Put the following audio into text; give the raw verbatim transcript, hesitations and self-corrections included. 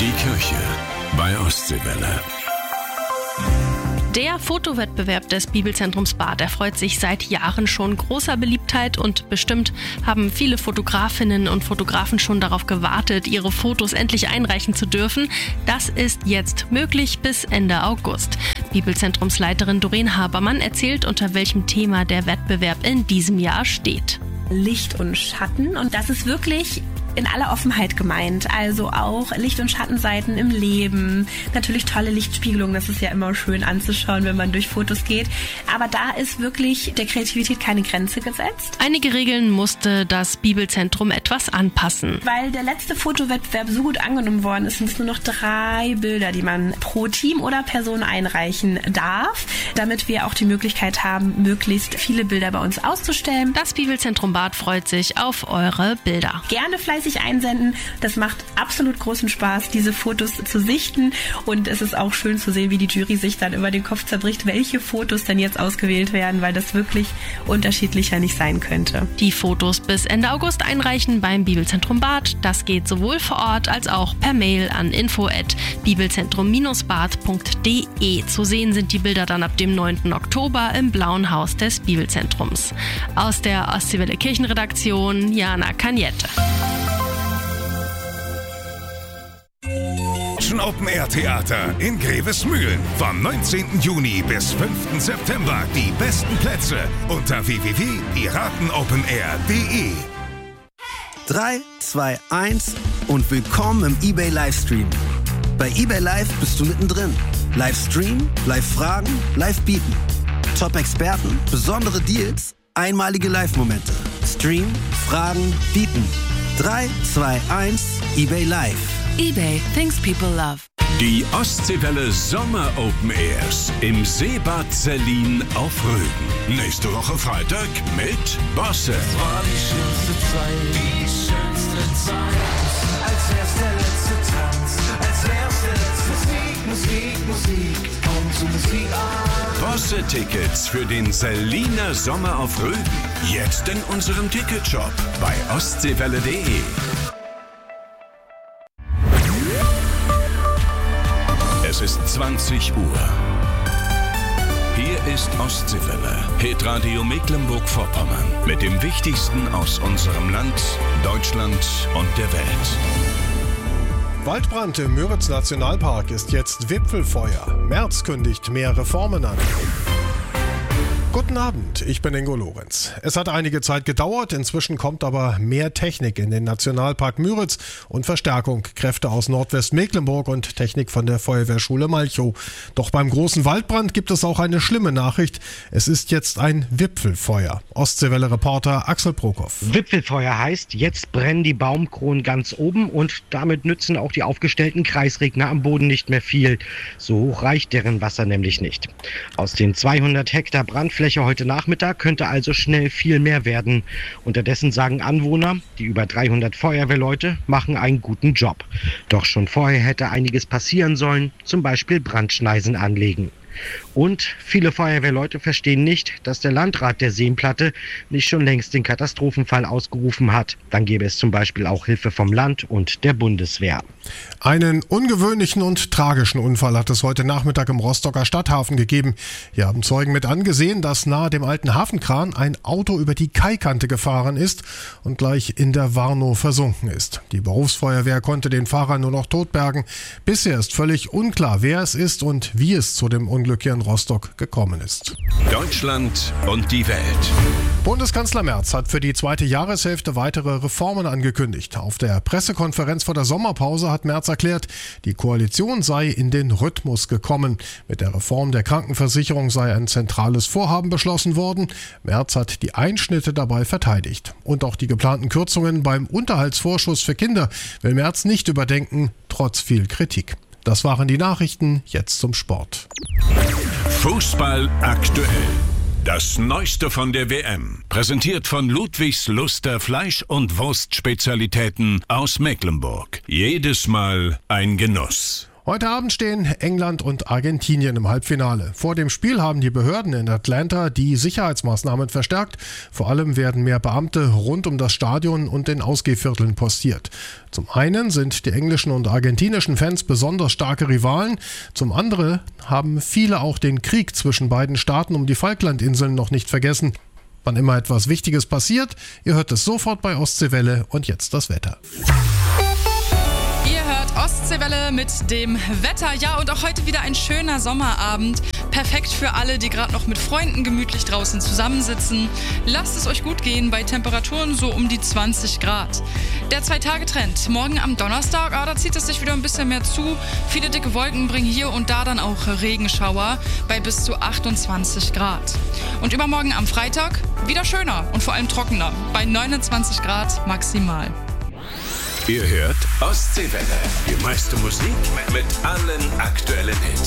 Die Kirche bei Ostseewelle. Der Fotowettbewerb des Bibelzentrums Bad erfreut sich seit Jahren schon großer Beliebtheit und bestimmt haben viele Fotografinnen und Fotografen schon darauf gewartet, ihre Fotos endlich einreichen zu dürfen. Das ist jetzt möglich bis Ende August. Bibelzentrumsleiterin Doreen Habermann erzählt, unter welchem Thema der Wettbewerb in diesem Jahr steht. Licht und Schatten, und das ist wirklich in aller Offenheit gemeint, also auch Licht- und Schattenseiten im Leben, natürlich tolle Lichtspiegelungen, das ist ja immer schön anzuschauen, wenn man durch Fotos geht, aber da ist wirklich der Kreativität keine Grenze gesetzt. Einige Regeln musste das Bibelzentrum etwas anpassen. Weil der letzte Fotowettbewerb so gut angenommen worden ist, sind es nur noch drei Bilder, die man pro Team oder Person einreichen darf, damit wir auch die Möglichkeit haben, möglichst viele Bilder bei uns auszustellen. Das Bibelzentrum Bad freut sich auf eure Bilder. Gerne fleißig einsenden. Das macht absolut großen Spaß, diese Fotos zu sichten, und es ist auch schön zu sehen, wie die Jury sich dann über den Kopf zerbricht, welche Fotos denn jetzt ausgewählt werden, weil das wirklich unterschiedlicher nicht sein könnte. Die Fotos bis Ende August einreichen beim Bibelzentrum Bad. Das geht sowohl vor Ort als auch per Mail an info at bibelzentrum bad punkt de. Zu sehen sind die Bilder dann ab dem neunten Oktober im Blauen Haus des Bibelzentrums. Aus der Ostseewelle Kirchenredaktion, Jana Cagnette. Open Air Theater in Grevesmühlen. Vom neunzehnten Juni bis fünften September die besten Plätze unter w w w punkt piratenopenair punkt de. drei, zwei, eins und willkommen im eBay Livestream. Bei eBay Live bist du mittendrin. Livestream, Live-Fragen, Live-Bieten. Top-Experten, besondere Deals, einmalige Live-Momente. Stream, Fragen, Bieten. drei, zwei, eins, eBay Live. eBay, things people love. Die Ostseewelle Sommer Open Airs im Seebad Sellin auf Rügen. Nächste Woche Freitag mit Bosse. Es war die schönste Zeit, die schönste Zeit. Als wär's der letzte Tanz, als wär's der letzte Musik, Musik, Musik, komm zur Musik an. Bosse-Tickets für den Selliner Sommer auf Rügen. Jetzt in unserem Ticketshop bei ostseewelle punkt de. Es ist zwanzig Uhr. Hier ist Ostseewelle, Hitradio Mecklenburg-Vorpommern, mit dem Wichtigsten aus unserem Land, Deutschland und der Welt. Waldbrand im Müritz-Nationalpark ist jetzt Wipfelfeuer. Merz kündigt mehr Reformen an. Guten Abend, ich bin Ingo Lorenz. Es hat einige Zeit gedauert, inzwischen kommt aber mehr Technik in den Nationalpark Müritz und Verstärkung, Kräfte aus Nordwestmecklenburg und Technik von der Feuerwehrschule Malchow. Doch beim großen Waldbrand gibt es auch eine schlimme Nachricht. Es ist jetzt ein Wipfelfeuer. Ostseewelle-Reporter Axel Prokop. Wipfelfeuer heißt, jetzt brennen die Baumkronen ganz oben und damit nützen auch die aufgestellten Kreisregner am Boden nicht mehr viel. So hoch reicht deren Wasser nämlich nicht. Aus den zweihundert Hektar Brandfläche heute Nachmittag könnte also schnell viel mehr werden. Unterdessen sagen Anwohner, die über dreihundert Feuerwehrleute machen einen guten Job. Doch schon vorher hätte einiges passieren sollen, zum Beispiel Brandschneisen anlegen. Und viele Feuerwehrleute verstehen nicht, dass der Landrat der Seenplatte nicht schon längst den Katastrophenfall ausgerufen hat. Dann gäbe es zum Beispiel auch Hilfe vom Land und der Bundeswehr. Einen ungewöhnlichen und tragischen Unfall hat es heute Nachmittag im Rostocker Stadthafen gegeben. Hier haben Zeugen mit angesehen, dass nahe dem alten Hafenkran ein Auto über die Kaikante gefahren ist und gleich in der Warnow versunken ist. Die Berufsfeuerwehr konnte den Fahrer nur noch totbergen. Bisher ist völlig unklar, wer es ist und wie es zu dem Unglück hier in Rostock gekommen ist. Deutschland und die Welt. Bundeskanzler Merz hat für die zweite Jahreshälfte weitere Reformen angekündigt. Auf der Pressekonferenz vor der Sommerpause hat Merz erklärt, die Koalition sei in den Rhythmus gekommen. Mit der Reform der Krankenversicherung sei ein zentrales Vorhaben beschlossen worden. Merz hat die Einschnitte dabei verteidigt. Und auch die geplanten Kürzungen beim Unterhaltsvorschuss für Kinder will Merz nicht überdenken, trotz viel Kritik. Das waren die Nachrichten, jetzt zum Sport. Fußball aktuell. Das Neueste von der W M. Präsentiert von Ludwigs Luster Fleisch- und Wurstspezialitäten aus Mecklenburg. Jedes Mal ein Genuss. Heute Abend stehen England und Argentinien im Halbfinale. Vor dem Spiel haben die Behörden in Atlanta die Sicherheitsmaßnahmen verstärkt. Vor allem werden mehr Beamte rund um das Stadion und den Ausgehvierteln postiert. Zum einen sind die englischen und argentinischen Fans besonders starke Rivalen. Zum anderen haben viele auch den Krieg zwischen beiden Staaten um die Falklandinseln noch nicht vergessen. Wann immer etwas Wichtiges passiert, ihr hört es sofort bei Ostseewelle und jetzt das Wetter. Ostseewelle mit dem Wetter. Ja, und auch heute wieder ein schöner Sommerabend. Perfekt für alle, die gerade noch mit Freunden gemütlich draußen zusammensitzen. Lasst es euch gut gehen bei Temperaturen so um die zwanzig Grad. Der Zwei-Tage-Trend. Morgen am Donnerstag, ah, da zieht es sich wieder ein bisschen mehr zu. Viele dicke Wolken bringen hier und da dann auch Regenschauer bei bis zu achtundzwanzig Grad. Und übermorgen am Freitag wieder schöner und vor allem trockener bei neunundzwanzig Grad maximal. Ihr hört Ostseewelle. Die meiste Musik mit allen aktuellen Hits.